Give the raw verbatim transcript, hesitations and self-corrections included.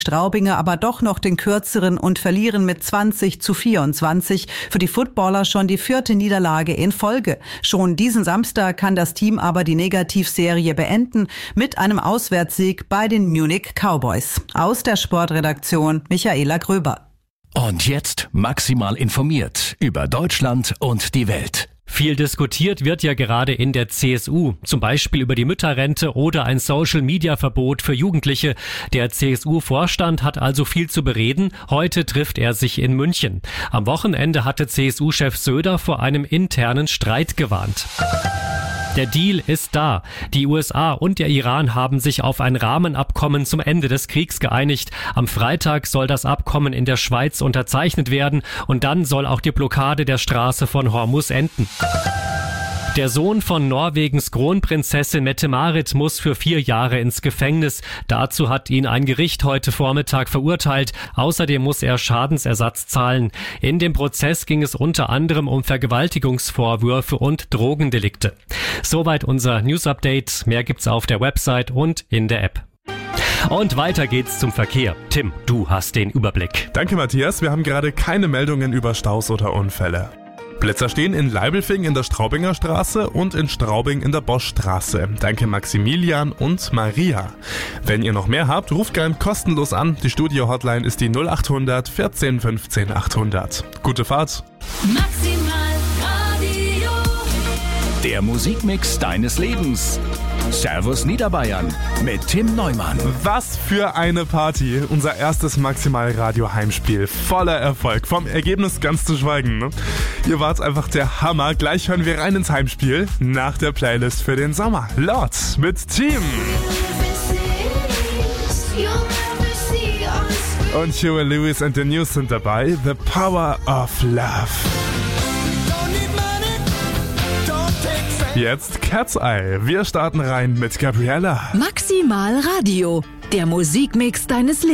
Straubinger aber doch noch den kürzeren und verlieren mit zwanzig zu vierundzwanzig. Für die Footballer schon die vierte Niederlage in Folge. Schon diesen Samstag kann das Team aber die Negativserie beenden mit einem Auswärtssieg bei den Munich Cowboys. Aus der Sportredaktion Michaela Gröber. Und jetzt maximal informiert über Deutschland und die Welt. Viel diskutiert wird ja gerade in der C S U, zum Beispiel über die Mütterrente oder ein Social-Media-Verbot für Jugendliche. Der C S U-Vorstand hat also viel zu bereden. Heute trifft er sich in München. Am Wochenende hatte C S U-Chef Söder vor einem internen Streit gewarnt. Der Deal ist da. Die U S A und der Iran haben sich auf ein Rahmenabkommen zum Ende des Kriegs geeinigt. Am Freitag soll das Abkommen in der Schweiz unterzeichnet werden und dann soll auch die Blockade der Straße von Hormuz enden. Der Sohn von Norwegens Kronprinzessin Mette-Marit muss für vier Jahre ins Gefängnis. Dazu hat ihn ein Gericht heute Vormittag verurteilt. Außerdem muss er Schadensersatz zahlen. In dem Prozess ging es unter anderem um Vergewaltigungsvorwürfe und Drogendelikte. Soweit unser News-Update. Mehr gibt's auf der Website und in der App. Und weiter geht's zum Verkehr. Tim, du hast den Überblick. Danke, Matthias. Wir haben gerade keine Meldungen über Staus oder Unfälle. Blitzer stehen in Leibelfing in der Straubinger Straße und in Straubing in der Boschstraße. Danke Maximilian und Maria. Wenn ihr noch mehr habt, ruft gern kostenlos an. Die Studio-Hotline ist die null acht hundert vierzehn fünfzehn achthundert. Gute Fahrt. Maximal Radio. Der Musikmix deines Lebens. Servus Niederbayern mit Tim Neumann. Was für eine Party. Unser erstes Maximal-Radio-Heimspiel. Voller Erfolg. Vom Ergebnis ganz zu schweigen. Ne? Ihr wart einfach der Hammer. Gleich hören wir rein ins Heimspiel. Nach der Playlist für den Sommer. Lord mit Team. Und Huey Lewis and the News sind dabei. The Power of Love. Jetzt Cat's Eye. Wir starten rein mit Gabriella. Maximal Radio, der Musikmix deines Lebens.